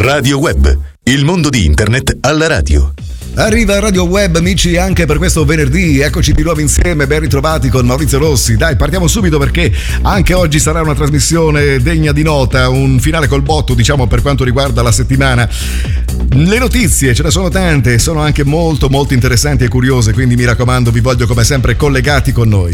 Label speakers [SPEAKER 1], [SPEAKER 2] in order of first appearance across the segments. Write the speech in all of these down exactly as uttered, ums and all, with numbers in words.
[SPEAKER 1] Radio Web, il mondo di internet alla radio.
[SPEAKER 2] Arriva Radio Web, amici, anche per questo venerdì. Eccoci di nuovo insieme, ben ritrovati con Maurizio Rossi. Dai, partiamo subito perché anche oggi sarà una trasmissione degna di nota, un finale col botto, diciamo, per quanto riguarda la settimana. Le notizie, ce ne sono tante, sono anche molto molto interessanti e curiose, quindi mi raccomando, vi voglio come sempre collegati con noi.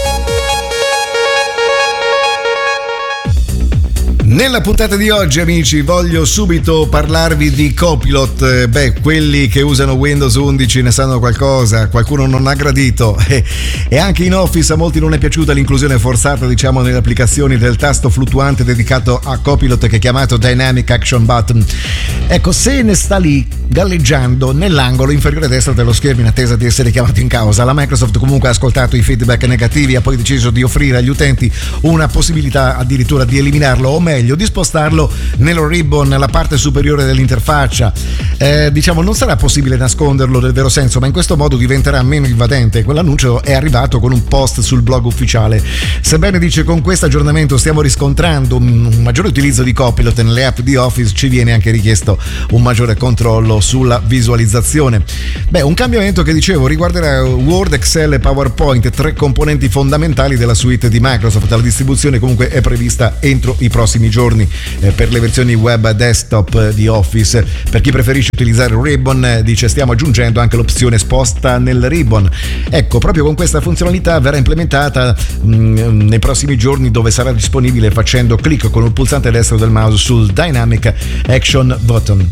[SPEAKER 2] Nella puntata di oggi, amici, voglio subito parlarvi di Copilot. Beh, quelli che usano Windows undici ne sanno qualcosa, qualcuno non ha gradito e, e anche in Office a molti non è piaciuta l'inclusione forzata, diciamo, nelle applicazioni del tasto fluttuante dedicato a Copilot che è chiamato Dynamic Action Button. Ecco, se ne sta lì galleggiando nell'angolo inferiore destra dello schermo in attesa di essere chiamato in causa, la Microsoft comunque ha ascoltato i feedback negativi e ha poi deciso di offrire agli utenti una possibilità addirittura di eliminarlo, o meglio di spostarlo nello ribbon, nella parte superiore dell'interfaccia. Eh, diciamo, non sarà possibile nasconderlo nel vero senso, ma in questo modo diventerà meno invadente. Quell'annuncio è arrivato con un post sul blog ufficiale. Sebbene, dice, con questo aggiornamento stiamo riscontrando un maggiore utilizzo di Copilot nelle app di Office, ci viene anche richiesto un maggiore controllo sulla visualizzazione. Beh, un cambiamento che, dicevo, riguarderà Word, Excel e PowerPoint, tre componenti fondamentali della suite di Microsoft. La distribuzione comunque è prevista entro i prossimi giorni eh, per le versioni web desktop eh, di Office. Per chi preferisce utilizzare il ribbon, eh, dice, stiamo aggiungendo anche l'opzione sposta nel ribbon. Ecco, proprio con questa funzionalità verrà implementata mh, nei prossimi giorni, dove sarà disponibile facendo clic con il pulsante destro del mouse sul Dynamic Action Button.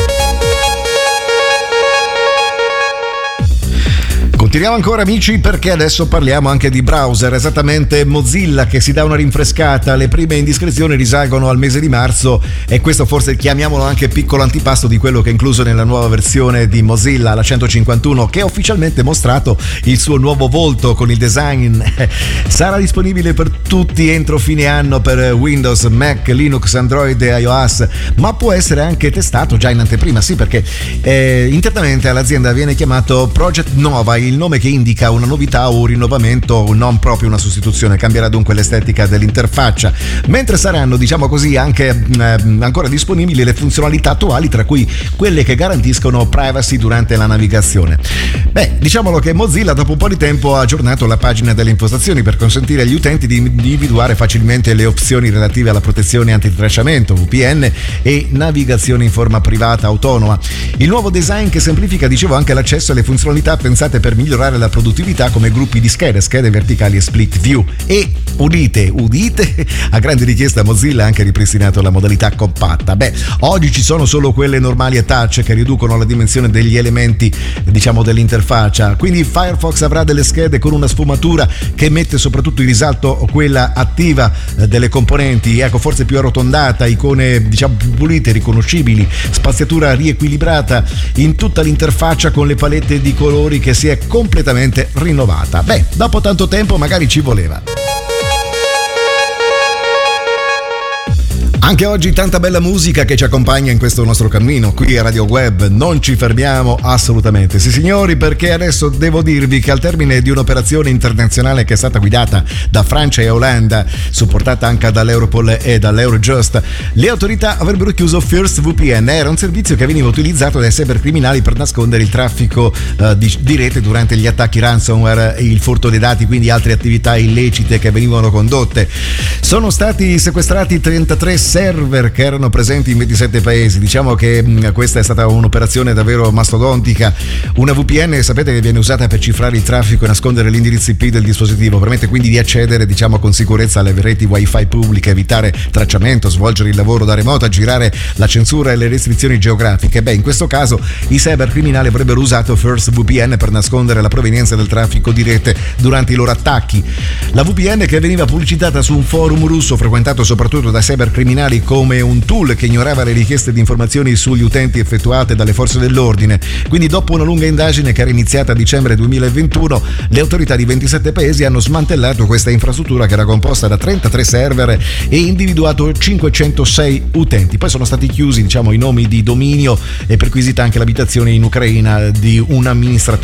[SPEAKER 2] Continuiamo ancora, amici, perché adesso parliamo anche di browser, esattamente Mozilla che si dà una rinfrescata. Le prime indiscrezioni risalgono al mese di marzo e questo forse chiamiamolo anche piccolo antipasto di quello che è incluso nella nuova versione di Mozilla, la centocinquantuno, che ha ufficialmente mostrato il suo nuovo volto con il design. Sarà disponibile per tutti entro fine anno per Windows, Mac, Linux, Android e iOS, ma può essere anche testato già in anteprima, sì, perché eh, internamente all'azienda viene chiamato Project Nova, il nome che indica una novità o un rinnovamento, non proprio una sostituzione. Cambierà dunque l'estetica dell'interfaccia, mentre saranno, diciamo così, anche eh, ancora disponibili le funzionalità attuali, tra cui quelle che garantiscono privacy durante la navigazione. Beh, diciamolo che Mozilla dopo un po' di tempo ha aggiornato la pagina delle impostazioni per consentire agli utenti di individuare facilmente le opzioni relative alla protezione antitracciamento, V P N e navigazione in forma privata autonoma. Il nuovo design che semplifica, dicevo, anche l'accesso alle funzionalità pensate per migliorare la produttività, come gruppi di schede, schede verticali e split view. E udite, udite, a grande richiesta Mozilla ha anche ripristinato la modalità compatta. Beh, oggi ci sono solo quelle normali e touch che riducono la dimensione degli elementi, diciamo, dell'interfaccia. Quindi Firefox avrà delle schede con una sfumatura che mette soprattutto in risalto quella attiva delle componenti, ecco, forse più arrotondata, icone, diciamo, più pulite, riconoscibili, spaziatura riequilibrata in tutta l'interfaccia con le palette di colori che si è completamente rinnovata. Beh, dopo tanto tempo magari ci voleva. Anche oggi tanta bella musica che ci accompagna in questo nostro cammino qui a Radio Web. Non ci fermiamo assolutamente, sì signori, perché adesso devo dirvi che al termine di un'operazione internazionale che è stata guidata da Francia e Olanda, supportata anche dall'Europol e dall'Eurojust, le autorità avrebbero chiuso First V P N. Era un servizio che veniva utilizzato dai cybercriminali per nascondere il traffico uh, di, di rete durante gli attacchi ransomware e il furto dei dati, quindi altre attività illecite che venivano condotte. Sono stati sequestrati trentatré server che erano presenti in ventisette paesi. Diciamo che mh, questa è stata un'operazione davvero mastodontica. Una V P N, sapete, che viene usata per cifrare il traffico e nascondere l'indirizzo I P del dispositivo, permette quindi di accedere, diciamo, con sicurezza alle reti wifi pubbliche, evitare tracciamento, svolgere il lavoro da remoto, aggirare la censura e le restrizioni geografiche. Beh, in questo caso i cybercriminali avrebbero usato First V P N per nascondere la provenienza del traffico di rete durante i loro attacchi. La V P N, che veniva pubblicitata su un forum russo frequentato soprattutto da cybercriminali come un tool che ignorava le richieste di informazioni sugli utenti effettuate dalle forze dell'ordine. Quindi, dopo una lunga indagine che era iniziata a dicembre duemilaventuno, le autorità di ventisette paesi hanno smantellato questa infrastruttura che era composta da trentatré server e individuato cinquecentosei utenti. Poi sono stati chiusi, diciamo, i nomi di dominio e perquisita anche l'abitazione in Ucraina di un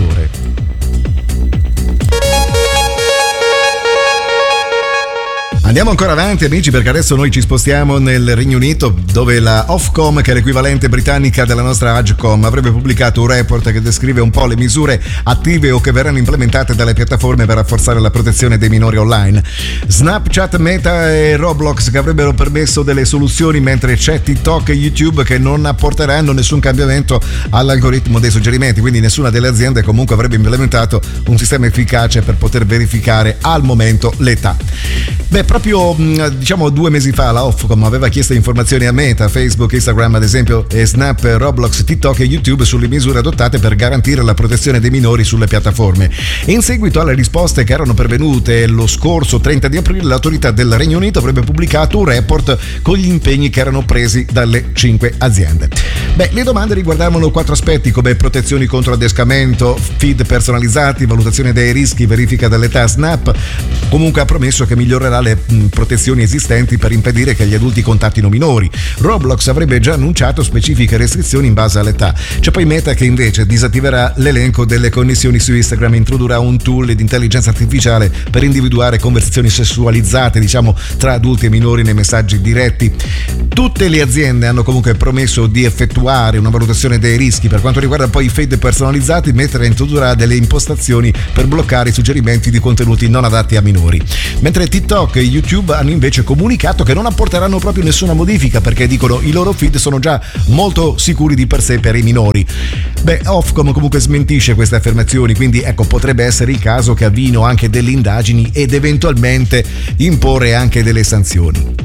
[SPEAKER 2] amministratore. Andiamo ancora avanti, amici, perché adesso noi ci spostiamo nel Regno Unito, dove la Ofcom, che è l'equivalente britannica della nostra Agcom, avrebbe pubblicato un report che descrive un po' le misure attive o che verranno implementate dalle piattaforme per rafforzare la protezione dei minori online. Snapchat, Meta e Roblox che avrebbero permesso delle soluzioni, mentre c'è TikTok e YouTube che non apporteranno nessun cambiamento all'algoritmo dei suggerimenti, quindi nessuna delle aziende comunque avrebbe implementato un sistema efficace per poter verificare al momento l'età. Beh, proprio diciamo due mesi fa la Ofcom aveva chiesto informazioni a Meta, Facebook, Instagram ad esempio, e Snap, Roblox, TikTok e YouTube sulle misure adottate per garantire la protezione dei minori sulle piattaforme. In seguito alle risposte che erano pervenute lo scorso trenta di aprile, l'autorità del Regno Unito avrebbe pubblicato un report con gli impegni che erano presi dalle cinque aziende. Beh, le domande riguardavano quattro aspetti come protezioni contro adescamento, feed personalizzati, valutazione dei rischi, verifica dell'età. Snap comunque ha promesso che migliorerà le protezioni esistenti per impedire che gli adulti contattino minori. Roblox avrebbe già annunciato specifiche restrizioni in base all'età. C'è poi Meta che invece disattiverà l'elenco delle connessioni su Instagram e introdurrà un tool di intelligenza artificiale per individuare conversazioni sessualizzate, diciamo, tra adulti e minori nei messaggi diretti. Tutte le aziende hanno comunque promesso di effettuare una valutazione dei rischi. Per quanto riguarda poi i feed personalizzati, Meta introdurrà delle impostazioni per bloccare i suggerimenti di contenuti non adatti a minori. Mentre TikTok e YouTube hanno invece comunicato che non apporteranno proprio nessuna modifica perché dicono i loro feed sono già molto sicuri di per sé per i minori. Beh, Ofcom comunque smentisce queste affermazioni, quindi ecco, potrebbe essere il caso che avviino anche delle indagini ed eventualmente imporre anche delle sanzioni.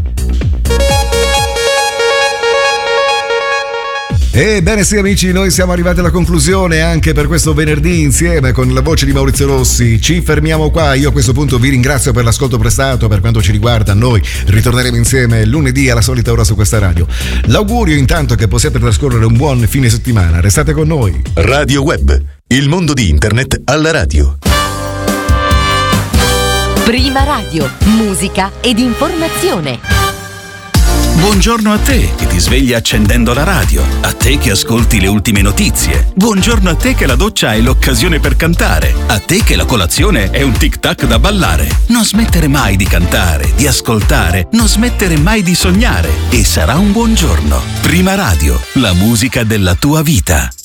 [SPEAKER 2] Ebbene sì, amici, noi siamo arrivati alla conclusione anche per questo venerdì insieme con la voce di Maurizio Rossi. Ci fermiamo qua, io a questo punto vi ringrazio per l'ascolto prestato. Per quanto ci riguarda, noi ritorneremo insieme lunedì alla solita ora su questa radio. L'augurio intanto che possiate trascorrere un buon fine settimana, restate con noi.
[SPEAKER 1] Radio Web, il mondo di internet alla radio.
[SPEAKER 3] Prima Radio, musica ed informazione.
[SPEAKER 4] Buongiorno a te che ti svegli accendendo la radio, a te che ascolti le ultime notizie. Buongiorno a te che la doccia è l'occasione per cantare, a te che la colazione è un tic-tac da ballare. Non smettere mai di cantare, di ascoltare, non smettere mai di sognare e sarà un buon giorno. Prima Radio, la musica della tua vita.